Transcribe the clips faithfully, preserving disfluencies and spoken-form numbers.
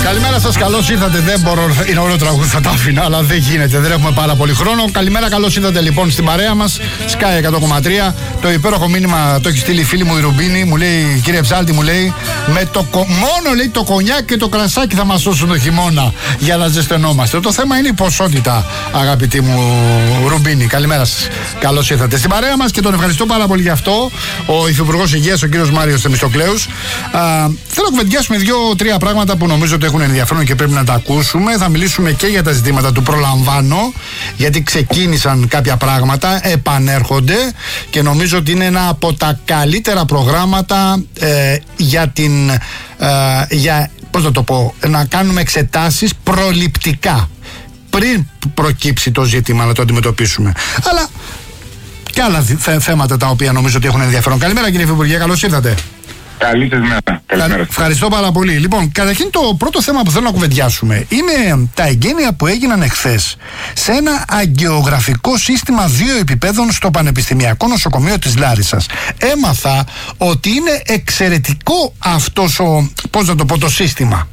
Καλημέρα σας, καλώς ήρθατε. Δεν μπορώ, είναι όλο τραγούδι, θα τα άφηνα, αλλά δεν γίνεται, δεν έχουμε πάρα πολύ χρόνο. Καλημέρα, καλώς ήρθατε λοιπόν στην παρέα μας. Sky εκατό κόμμα τρία. Το υπέροχο μήνυμα το έχει στείλει η φίλη μου η Ρουμπίνη. Μου λέει, κύριε Ψάλτη, μου λέει, με το, μόνο λέει το κονιάκ και το κρασάκι θα μας σώσουν το χειμώνα για να ζεσθενόμαστε. Το θέμα είναι η ποσότητα, αγαπητή μου Ρουμπίνη. Καλημέρα σας, καλώς ήρθατε στην παρέα μας και τον ευχαριστώ πάρα πολύ γι' αυτό. Ο Υφυπουργός Υγείας, ο κύριος Μάριος Θεμιστοκλέους. Θέλω να κουβεντιάσουμε δύο-τρία πράγματα που νομίζω ότι έχουν ενδιαφέρον και πρέπει να τα ακούσουμε. Θα μιλήσουμε και για τα ζητήματα του προλαμβάνω, γιατί ξεκίνησαν κάποια πράγματα, επανέρχονται και νομίζω ότι είναι ένα από τα καλύτερα προγράμματα ε, για την ε, για, πώς να το πω, να κάνουμε εξετάσεις προληπτικά πριν προκύψει το ζήτημα, να το αντιμετωπίσουμε. Αλλά και άλλα θέ, θέματα τα οποία νομίζω ότι έχουν ενδιαφέρον. Καλημέρα κύριε Υφυπουργέ, καλώς ήρθατε. Καλή σας μέρα. Καλημέρα. Ευχαριστώ πάρα πολύ. Λοιπόν, καταρχήν το πρώτο θέμα που θέλω να κουβεντιάσουμε είναι τα εγγένεια που έγιναν εχθές σε ένα αγγεωγραφικό σύστημα δύο επιπέδων στο Πανεπιστημιακό Νοσοκομείο της Λάρισσας. Έμαθα ότι είναι εξαιρετικό αυτός ο, πώς να το πω, το σύστημα.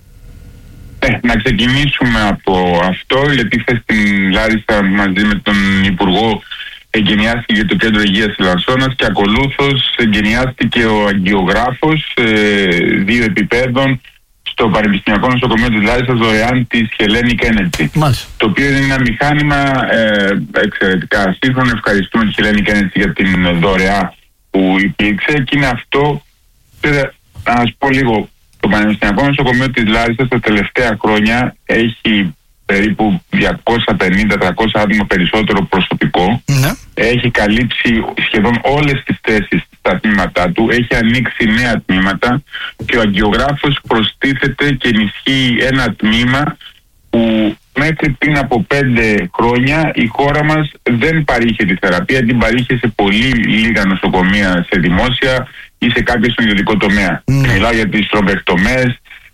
Ε, να ξεκινήσουμε από αυτό, γιατί χθες στην Λάρισα μαζί με τον Υπουργό εγκαινιάστηκε το Κέντρο Υγείας Ελασσόνας και ακολούθως εγκαινιάστηκε ο αγγεωγράφος ε, δύο επιπέδων στο Πανεπιστημιακό Νοσοκομείο της Λάρισσας δωρεάν της Hellenic Energy. Μάλιστα. Το οποίο είναι ένα μηχάνημα ε, εξαιρετικά σύγχρονο. Ευχαριστούμε τη Hellenic Energy για την δωρεά που υπήρξε και είναι αυτό. Να σας πω λίγο, το Πανεπιστημιακό Νοσοκομείο της Λάρισσας τα τελευταία χρόνια έχει περίπου διακόσια πενήντα με τριακόσια άτομα περισσότερο προσωπικό. Ναι. Έχει καλύψει σχεδόν όλες τις θέσεις στα τμήματά του. Έχει ανοίξει νέα τμήματα και ο αγγεωγράφος προστίθεται και ενισχύει ένα τμήμα που μέχρι πριν από πέντε χρόνια η χώρα μας δεν παρήχε τη θεραπεία. Την παρήχε σε πολύ λίγα νοσοκομεία, σε δημόσια ή σε κάποιο στον ιδιωτικό τομέα. Mm. Μιλάω για τις θρομπεκτομές,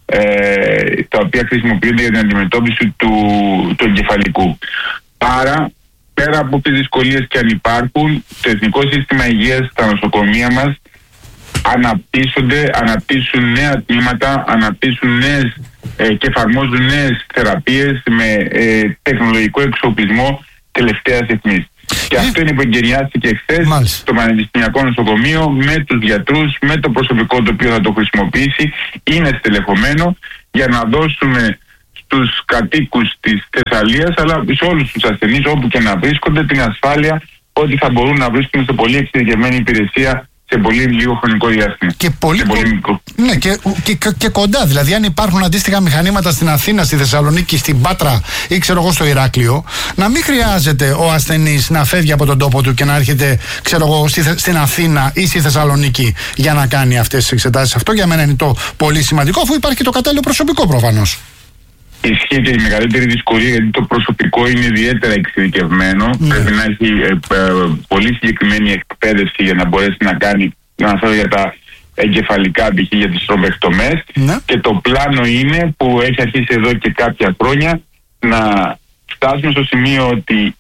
Ε, τα οποία χρησιμοποιούνται για την αντιμετώπιση του, του εγκεφαλικού. Άρα, πέρα από τις δυσκολίες και αν υπάρχουν, το Εθνικό Σύστημα Υγείας στα νοσοκομεία μας αναπτύσσονται, αναπτύσσουν νέα τμήματα, αναπτύσσουν νέες ε, και εφαρμόζουν νέες θεραπείες με ε, τεχνολογικό εξοπλισμό τελευταίας αιχμής. Και αυτό είναι που εγκαινιάστηκε χθες στο Πανεπιστημιακό Νοσοκομείο με τους γιατρούς, με το προσωπικό το οποίο θα το χρησιμοποιήσει. Είναι στελεχωμένο για να δώσουμε στους κατοίκους της Θεσσαλίας, αλλά σε όλους τους ασθενείς όπου και να βρίσκονται, την ασφάλεια ότι θα μπορούν να βρίσκονται σε πολύ εξειδικευμένη υπηρεσία σε πολύ λίγο χρονικό διάστημα. Και πολύ, σε πολύ μικρό. Ναι, και, και, και, και κοντά. Δηλαδή, αν υπάρχουν αντίστοιχα μηχανήματα στην Αθήνα, στη Θεσσαλονίκη, στην Πάτρα ή ξέρω εγώ στο Ηράκλειο, να μην χρειάζεται ο ασθενής να φεύγει από τον τόπο του και να έρχεται, ξέρω εγώ, στη, στην Αθήνα ή στη Θεσσαλονίκη για να κάνει αυτές τις εξετάσεις. Αυτό για μένα είναι το πολύ σημαντικό, αφού υπάρχει και το κατάλληλο προσωπικό προφανώς. Ισχύει και η μεγαλύτερη δυσκολία, γιατί το προσωπικό είναι ιδιαίτερα εξειδικευμένο. Mm. Πρέπει να έχει ε, ε, πολύ συγκεκριμένη εκπαίδευση για να μπορέσει να κάνει, να αναφέρω για τα εγκεφαλικά, π.χ. για τις θρομπεκτομές. Mm. Και το πλάνο είναι, που έχει αρχίσει εδώ και κάποια χρόνια, να φτάσουμε στο σημείο ότι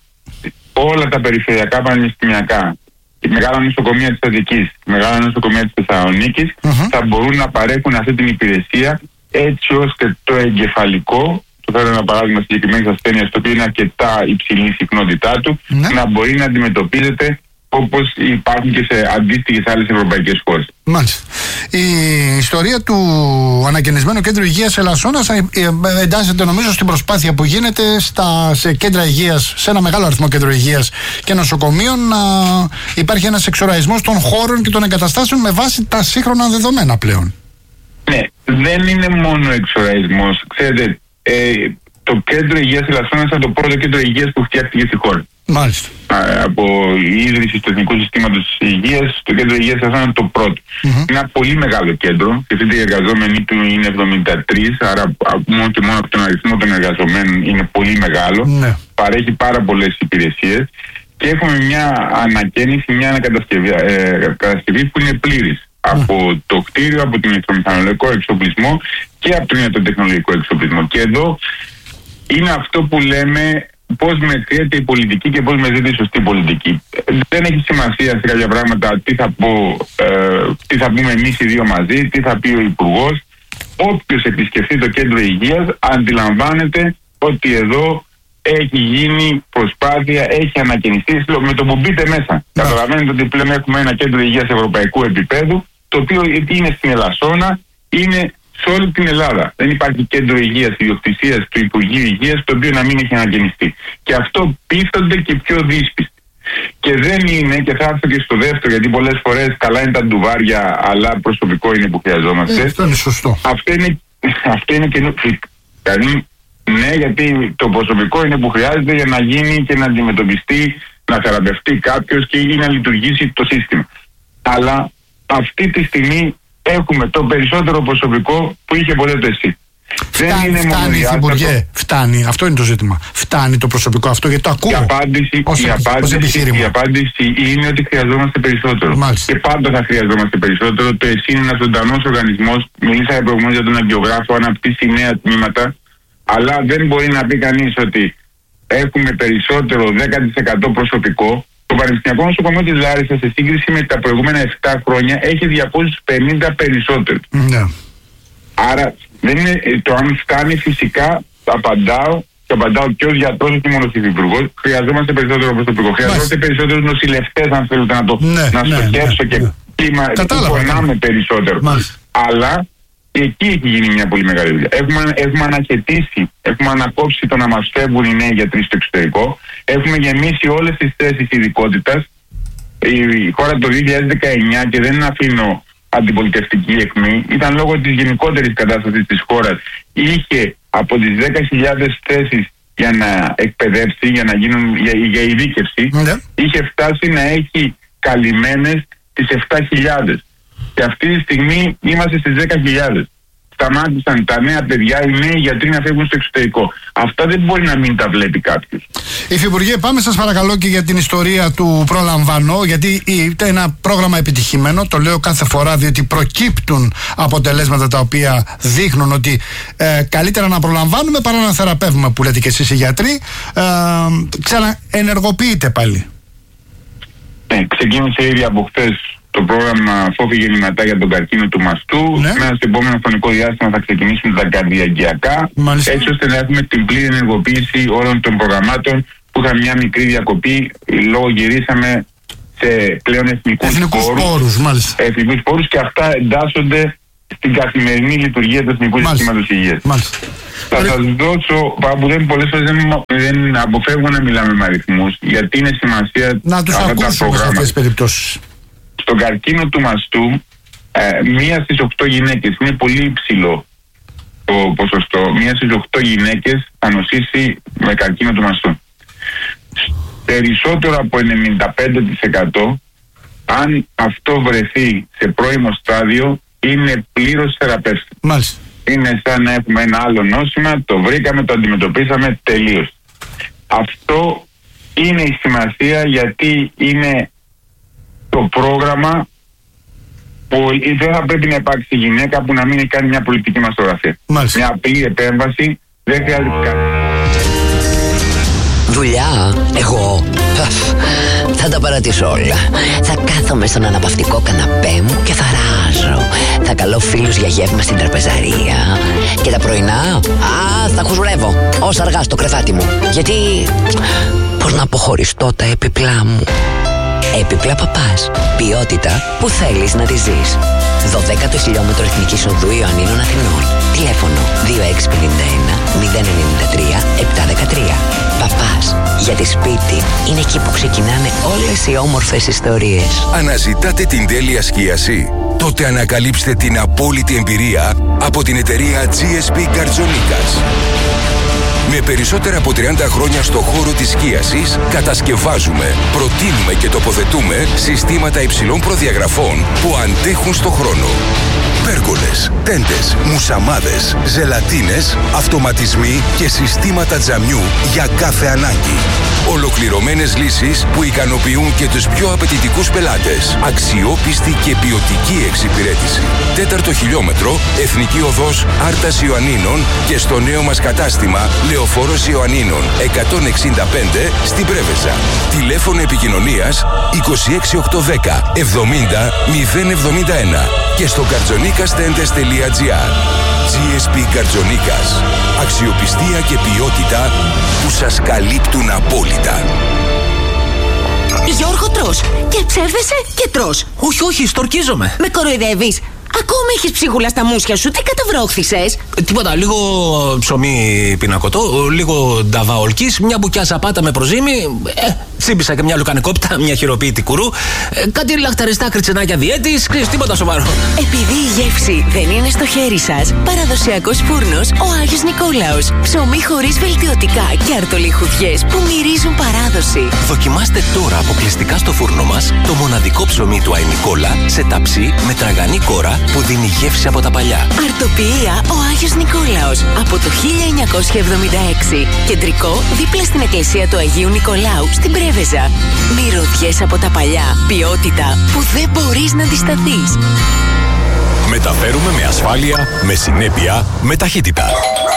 όλα τα περιφερειακά πανεπιστημιακά, η μεγάλα νοσοκομεία της Αττικής, η μεγάλα νοσοκομεία της Θεσσαλονίκης, mm-hmm. θα μπορούν να παρέχουν αυτή την υπηρεσία, έτσι ώστε το εγκεφαλικό, το θέλω ένα παράδειγμα συγκεκριμένης ασθένειας, το οποίο είναι αρκετά υψηλή η συχνότητά του, ναι. να μπορεί να αντιμετωπίζεται όπως υπάρχουν και σε αντίστοιχες άλλες ευρωπαϊκές χώρες. Μάλιστα. Η ιστορία του ανακαινισμένου Κέντρου Υγείας Ελασσόνας εντάσσεται νομίζω στην προσπάθεια που γίνεται στα, σε κέντρα υγείας, σε ένα μεγάλο αριθμό κέντρο υγείας και νοσοκομείων, να υπάρχει ένας εξοραϊσμός των χώρων και των εγκαταστάσεων με βάση τα σύγχρονα δεδομένα πλέον. Ναι, δεν είναι μόνο εξοραϊσμός. Ξέρετε, ε, το Κέντρο Υγείας Ελασσόνας είναι το πρώτο κέντρο υγείας που φτιάχτηκε στη χώρα. Μάλιστα. Α, από η ίδρυση του Εθνικού Συστήματος Υγείας, το Κέντρο Υγείας Ελασσόνας είναι το πρώτο. Mm-hmm. Είναι ένα πολύ μεγάλο κέντρο, και οι εργαζόμενοι του είναι εβδομήντα τρεις, άρα μόνο και μόνο από τον αριθμό των εργαζομένων είναι πολύ μεγάλο. Mm-hmm. Παρέχει πάρα πολλές υπηρεσίες και έχουμε μια ανακαίνιση, μια ανακατασκευή ε, που είναι πλήρης. Από το κτίριο, από τον ηλεκτρομηχανολογικό εξοπλισμό και από τον ιατροτεχνολογικό εξοπλισμό. Και εδώ είναι αυτό που λέμε πώς μετριέται η πολιτική και πώς μετριέται η σωστή πολιτική. Δεν έχει σημασία σε κάποια πράγματα τι θα, πω, ε, τι θα πούμε εμείς οι δύο μαζί, τι θα πει ο Υπουργός. όποιος επισκεφτεί το κέντρο υγείας αντιλαμβάνεται ότι εδώ έχει γίνει προσπάθεια, έχει ανακαινιστεί με το που μπείτε μέσα. Yeah. Καταλαβαίνετε ότι πλέον έχουμε ένα κέντρο υγείας ευρωπαϊκού επίπεδου, το οποίο είναι στην Ελασσόνα, είναι σε όλη την Ελλάδα. Δεν υπάρχει κέντρο υγείας ιδιοκτησίας του Υπουργείου Υγείας, το οποίο να μην έχει ανακαινιστεί. Και αυτό πείθονται και πιο δύσπιστοι. Και δεν είναι, και θα έρθω και στο δεύτερο, γιατί πολλές φορές καλά είναι τα ντουβάρια, αλλά προσωπικό είναι που χρειαζόμαστε. Ε, αυτό είναι σωστό. Αυτό είναι, αυτό είναι και. Δηλαδή, ναι, γιατί το προσωπικό είναι που χρειάζεται για να γίνει και να αντιμετωπιστεί, να θεραπευτεί κάποιος και ή να λειτουργήσει το σύστημα. Αλλά αυτή τη στιγμή έχουμε το περισσότερο προσωπικό που είχε ποτέ το ΕΣΥ. Φτάνει, δεν είναι φτάνει Υπουργέ, φτάνει, αυτό είναι το ζήτημα. Φτάνει το προσωπικό αυτό, γιατί το ακούω. Η απάντηση, ως, η απάντηση, η απάντηση είναι ότι χρειαζόμαστε περισσότερο. Μάλιστα. Και πάντα θα χρειαζόμαστε περισσότερο. Το ΕΣΥ είναι ένας ζωντανός οργανισμός. Μιλήσαμε προηγουμένως για τον αγγιογράφο, αναπτύσσει νέα τμήματα. Αλλά δεν μπορεί να πει κανείς ότι έχουμε περισσότερο δέκα τοις εκατό προσωπικό. Το Πανεπιστημιακό Νοσοκομείο της Λάρισσας, σε σύγκριση με τα προηγούμενα επτά χρόνια, έχει διακόσιους πενήντα περισσότερους. Ναι. Άρα δεν είναι το αν φτάνει, φυσικά απαντάω και απαντάω και ως γιατρός, όχι μόνο ως υφυπουργός. Χρειαζόμαστε περισσότερο προσωπικό. Χρειαζόμαστε περισσότερους νοσηλευτές, αν θέλετε να το ναι, να ναι, στοχεύσω ναι, και ναι. κλίμα που πονάμε περισσότερο. Μάλιστα. Αλλά εκεί έχει γίνει μια πολύ μεγάλη δουλειά. Έχουμε, έχουμε αναχαιτήσει, έχουμε ανακόψει το να μας φεύγουν οι νέοι γιατροί στο εξωτερικό. Έχουμε γεμίσει όλες τις θέσεις ειδικότητας. Η χώρα το δύο χιλιάδες δεκαεννιά, και δεν αφήνω αντιπολιτευτική εκμή, ήταν λόγω της γενικότερης κατάστασης της χώρας. Είχε από τις δέκα χιλιάδες θέσεις για να εκπαιδεύσει, για να γίνουν για, για ειδίκευση, mm-hmm. είχε φτάσει να έχει καλυμμένες τις επτά χιλιάδες. Και αυτή τη στιγμή είμαστε στις δέκα χιλιάδες. Σταμάτησαν τα νέα παιδιά, οι νέοι γιατροί να φεύγουν στο εξωτερικό. Αυτά δεν μπορεί να μην τα βλέπει κάποιος. Υφυπουργέ, πάμε σας παρακαλώ και για την ιστορία του Προλαμβάνω, γιατί ήταν ένα πρόγραμμα επιτυχημένο. Το λέω κάθε φορά, διότι προκύπτουν αποτελέσματα τα οποία δείχνουν ότι ε, καλύτερα να προλαμβάνουμε παρά να θεραπεύουμε, που λέτε και εσείς οι γιατροί. Ε, ξαναενεργοποιείτε πάλι. Ναι, ξεκίνησε ήδη από χθες το πρόγραμμα Φόβη Γεννηματά για τον καρκίνο του μαστού. Ναι. Μέσα στο επόμενο χρονικό διάστημα θα ξεκινήσουν τα καρδιαγγειακά. Μάλιστα. Έτσι ώστε να έχουμε την πλήρη ενεργοποίηση όλων των προγραμμάτων που είχαν μια μικρή διακοπή λόγω γυρίσαμε σε πλέον εθνικούς πόρους. Εθνικούς πόρους, και αυτά εντάσσονται στην καθημερινή λειτουργία του Εθνικού Συστήματος Υγείας. Θα σας δώσω, που δεν πολλές φορές δεν, δεν αποφεύγω να μιλάμε με αριθμούς, γιατί είναι σημασία να τους ακούσουμε σε αυτές τις περιπτώσεις. Στον καρκίνο του μαστού, ε, μία στις οκτώ γυναίκες, είναι πολύ υψηλό το ποσοστό, μία στις οκτώ γυναίκες θα νοσήσει με καρκίνο του μαστού. Περισσότερο από ενενήντα πέντε τοις εκατό, αν αυτό βρεθεί σε πρώιμο στάδιο, είναι πλήρως θεραπεύσιμο. Μάλιστα. Είναι σαν να έχουμε ένα άλλο νόσημα, το βρήκαμε, το αντιμετωπίσαμε, τελείως. Αυτό είναι η σημασία, γιατί είναι το πρόγραμμα που δεν θα πρέπει να υπάρξει γυναίκα που να μην έχει κάνει μια πολιτική μαστογραφία. Μάλιστα. Μια απλή επέμβαση, δεν χρειάζεται κάτι. Δουλειά, εγώ θα τα παρατήσω όλα. Θα κάθομαι στον αναπαυτικό καναπέ μου και θα ράζω. Θα καλώ φίλους για γεύμα στην τραπεζαρία. Και τα πρωινά, α, θα χουζουρεύω όσα αργά στο κρεβάτι μου. Γιατί, πώς να αποχωριστώ τα έπιπλά μου. Έπιπλα Παπάς. Ποιότητα που θέλεις να τη ζεις. δωδέκατο χιλιόμετρο Εθνικής Οδού Ιωαννίνων Αθηνών. Τηλέφωνο δύο έξι πέντε ένα μηδέν εννιά τρία επτά ένα τρία. Παπάς. Γιατί σπίτι είναι εκεί που ξεκινάνε όλες οι όμορφες ιστορίες. Αναζητάτε την τέλεια σκίαση? Τότε ανακαλύψτε την απόλυτη εμπειρία από την εταιρεία τζι ες πι Καρτζονίκας. Με περισσότερα από τριάντα χρόνια στο χώρο της σκίασης, κατασκευάζουμε, προτείνουμε και τοποθετούμε συστήματα υψηλών προδιαγραφών που αντέχουν στο χρόνο. Πέργολες, τέντες, μουσαμάδες, ζελατίνες, αυτοματισμοί και συστήματα τζαμιού για κάθε ανάγκη. Ολοκληρωμένες λύσεις που ικανοποιούν και τους πιο απαιτητικούς πελάτες. Αξιόπιστη και ποιοτική εξυπηρέτηση. Τέταρτο χιλιόμετρο, Εθνική Οδός Άρτας Ιωαννίνων και στο νέο μας κατάστημα Λεωφόρος Ιωαννίνων εκατόν εξήντα πέντε στην Πρέβεζα. Τηλέφωνο επικοινωνίας είκοσι έξι οκτακόσια δέκα εβδομήντα μηδέν εβδομήντα ένα και στο kartzonikastentes τελεία gr. τζι ες πι Καρτζονίκας. Αξιοπιστία και ποιότητα που σας καλύπτουν απόλυτα. Γιώργο, τρως και ψεύδεσαι και τρως. Όχι, όχι, στορκίζομαι. Με κοροϊδεύεις? Ακόμα έχεις ψίχουλα στα μουσια σου, τι καταβρόχθησες? Τίποτα, λίγο ψωμί πινακωτό, λίγο νταβαολκής, μια μπουκιά σαπάτα με προζύμι, ε, τσίμπησα και μια λουκανικόπτα, μια χειροποίητη κουρού, ε, κάτι λαχταριστά κριτσενάκια διέτης, ξέρεις, τίποτα σοβαρό. Επειδή η γεύση δεν είναι στο χέρι σας, παραδοσιακός φούρνος ο Άγιος Νικόλαος. Ψωμί χωρίς βελτιωτικά και αρτολιχουδιές που μυρίζουν παράδοση. Δοκιμάστε τώρα αποκλειστικά στο φούρνο μας το μοναδικό ψωμί του Άι Νικόλα σε ταψί με τραγανή κόρα που δίνει γεύση από τα παλιά. Αρτοποιία ο Άγιος Νικόλαος από το χίλια εννιακόσια εβδομήντα έξι. Κεντρικό δίπλα στην εκκλησία του Αγίου Νικολάου στην Πρέβεζα. Μυρωδιές από τα παλιά. Ποιότητα που δεν μπορείς να αντισταθείς. Μεταφέρουμε με ασφάλεια, με συνέπεια, με ταχύτητα.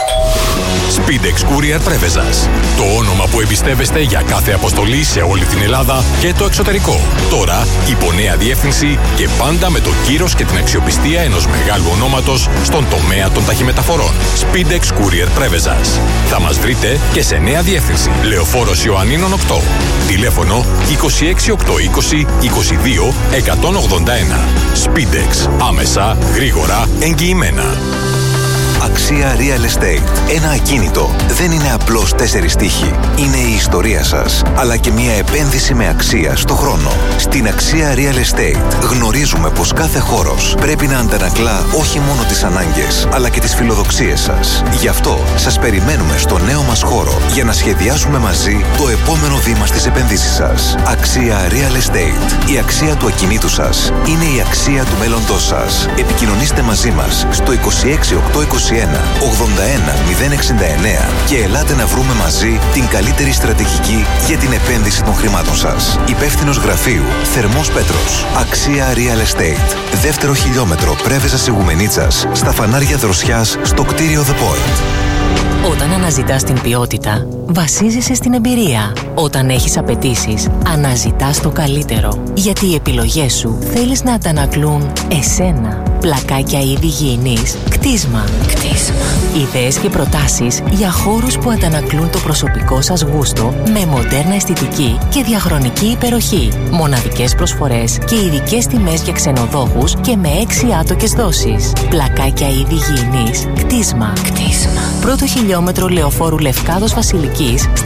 Speedex Courier Πρέβεζας. Το όνομα που εμπιστεύεστε για κάθε αποστολή σε όλη την Ελλάδα και το εξωτερικό. Τώρα υπό νέα διεύθυνση και πάντα με το κύρος και την αξιοπιστία ενός μεγάλου ονόματος στον τομέα των ταχυμεταφορών. Speedex Courier Πρέβεζας. Θα μας βρείτε και σε νέα διεύθυνση. Λεωφόρος Ιωαννίνων οκτώ. Τηλέφωνο είκοσι έξι οκτακόσια είκοσι είκοσι δύο εκατόν ογδόντα ένα. Speedex. Άμεσα, γρήγορα, εγγυημένα. Αξία Real Estate. Ένα ακίνητο δεν είναι απλώς τέσσερις τοίχοι. Είναι η ιστορία σας, αλλά και μια επένδυση με αξία στο χρόνο. Στην Αξία Real Estate γνωρίζουμε πως κάθε χώρος πρέπει να αντανακλά όχι μόνο τις ανάγκες, αλλά και τις φιλοδοξίες σας. Γι' αυτό σας περιμένουμε στο νέο μας χώρο για να σχεδιάσουμε μαζί το επόμενο βήμα στις επενδύσεις σας. Αξία Real Estate. Η αξία του ακινήτου σας είναι η αξία του μέλλοντός σας. Επικοινωνήστε μαζί μας στο είκοσι έξι οκτακόσια είκοσι ένα ογδόντα ένα μηδέν εξήντα εννέα και ελάτε να βρούμε μαζί την καλύτερη στρατηγική για την επένδυση των χρημάτων σας. Υπεύθυνος γραφείου Θερμός Πέτρος. Αξία Real Estate. Δεύτερο χιλιόμετρο Πρέβεζας Ιγουμενίτσας, στα φανάρια Δροσιάς, στο κτίριο The Point. Όταν αναζητάς την ποιότητα, βασίζεσαι στην εμπειρία. Όταν έχεις απαιτήσεις, αναζητάς το καλύτερο. Γιατί οι επιλογές σου θέλεις να αντανακλούν εσένα. Πλακάκια είδη υγιεινής, κτίσμα. Κτίσμα. Ιδέες και προτάσεις για χώρους που αντανακλούν το προσωπικό σας γούστο με μοντέρνα αισθητική και διαχρονική υπεροχή. Μοναδικές προσφορές και ειδικές τιμές για ξενοδόχους και με έξι άτοκες δόσεις. Πλακάκια είδη υγιεινής, κτίσμα. Κτίσμα. Πρώτο χιλιόμετρο Λεωφόρου Λευκάδος Βασιλικής στην